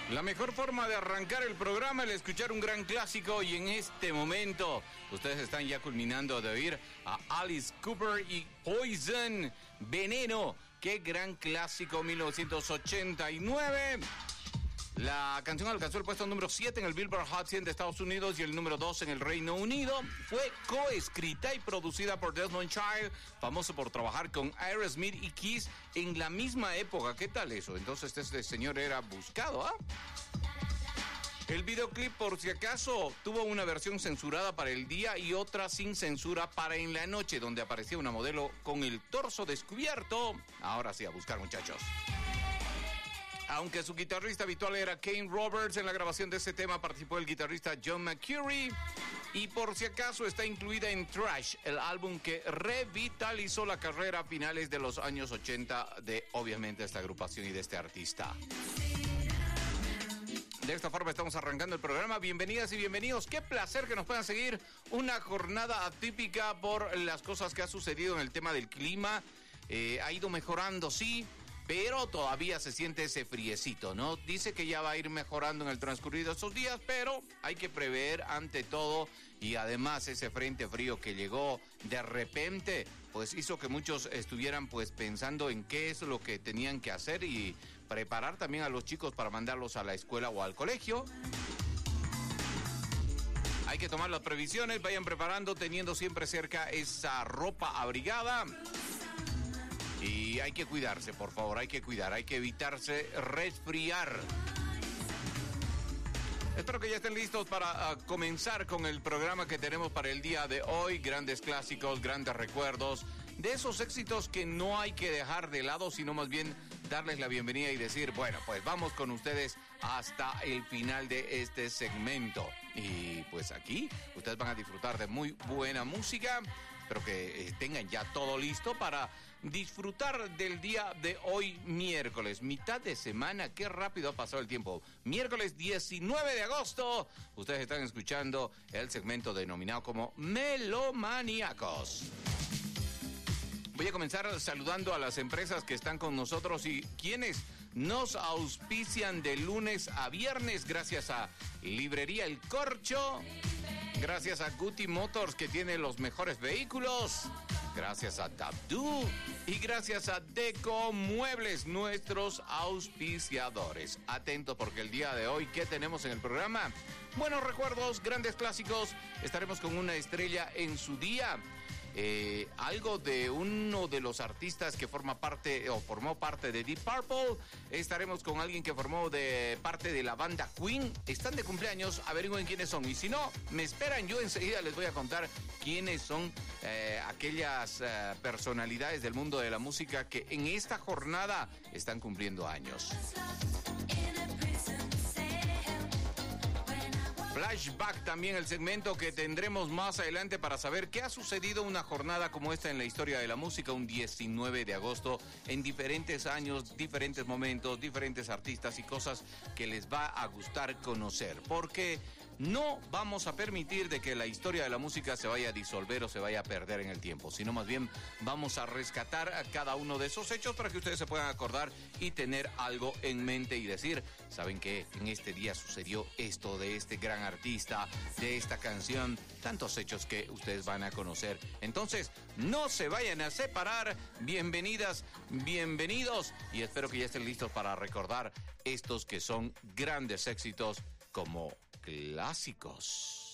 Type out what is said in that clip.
La mejor forma de arrancar el programa es escuchar un gran clásico y en este momento ustedes están ya culminando de oír a Alice Cooper y Poison, Veneno. Qué gran clásico, 1989. La canción alcanzó el puesto número 7 en el Billboard Hot 100 de Estados Unidos y el número 2 en el Reino Unido. Fue coescrita y producida por Desmond Child, famoso por trabajar con Aerosmith y Kiss en la misma época. ¿Qué tal eso? Entonces este señor era buscado, ¿ah? El videoclip, por si acaso, tuvo una versión censurada para el día y otra sin censura para en la noche, donde aparecía una modelo con el torso descubierto. Ahora sí, a buscar, muchachos. Aunque su guitarrista habitual era Kane Roberts, en la grabación de este tema participó el guitarrista John McCurry. Y por si acaso está incluida en Trash, el álbum que revitalizó la carrera a finales de los años 80 de, obviamente, esta agrupación y de este artista. De esta forma estamos arrancando el programa. Bienvenidas y bienvenidos. Qué placer que nos puedan seguir. Una jornada atípica por las cosas que ha sucedido en el tema del clima. Ha ido mejorando, sí, pero todavía se siente ese friecito, ¿no? Dice que ya va a ir mejorando en el transcurrir de estos días, pero hay que prever ante todo. Y además ese frente frío que llegó de repente, pues hizo que muchos estuvieran pues pensando en qué es lo que tenían que hacer y preparar también a los chicos para mandarlos a la escuela o al colegio. Hay que tomar las previsiones, vayan preparando, teniendo siempre cerca esa ropa abrigada. Y hay que cuidarse, por favor, hay que evitarse resfriar. Espero que ya estén listos para comenzar con el programa que tenemos para el día de hoy. Grandes clásicos, grandes recuerdos, de esos éxitos que no hay que dejar de lado, sino más bien darles la bienvenida y decir, bueno, pues vamos con ustedes hasta el final de este segmento. Y pues aquí ustedes van a disfrutar de muy buena música. Espero que tengan ya todo listo para disfrutar del día de hoy, miércoles, mitad de semana. Qué rápido ha pasado el tiempo. Miércoles 19 de agosto. Ustedes están escuchando el segmento denominado como Melomaníacos. Voy a comenzar saludando a las empresas que están con nosotros y quienes nos auspician de lunes a viernes. Gracias a Librería El Corcho. Gracias a Guti Motors, que tiene los mejores vehículos. Gracias a Tabdú y gracias a Deco Muebles, nuestros auspiciadores. Atentos porque el día de hoy, ¿qué tenemos en el programa? Buenos recuerdos, grandes clásicos. Estaremos con una estrella en su día. Algo de uno de los artistas que formó parte de Deep Purple. Estaremos con alguien que formó parte de la banda Queen. Están de cumpleaños, averigüen quiénes son. Y si no, me esperan, yo enseguida les voy a contar quiénes son aquellas personalidades del mundo de la música que en esta jornada están cumpliendo años. Flashback también, el segmento que tendremos más adelante para saber qué ha sucedido una jornada como esta en la historia de la música, un 19 de agosto, en diferentes años, diferentes momentos, diferentes artistas y cosas que les va a gustar conocer, porque no vamos a permitir de que la historia de la música se vaya a disolver o se vaya a perder en el tiempo, sino más bien vamos a rescatar a cada uno de esos hechos para que ustedes se puedan acordar y tener algo en mente y decir, ¿saben qué? En este día sucedió esto de este gran artista, de esta canción, tantos hechos que ustedes van a conocer. Entonces, no se vayan a separar. Bienvenidas, bienvenidos y espero que ya estén listos para recordar estos que son grandes éxitos como clásicos.